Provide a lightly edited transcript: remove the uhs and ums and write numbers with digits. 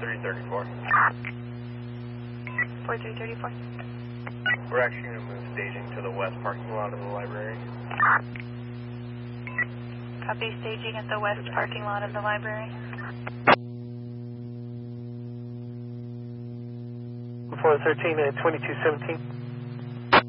4334. 4334. We're actually going to move staging to the west parking lot of the library. Copy, staging at the west parking lot of the library. 413 at 2217.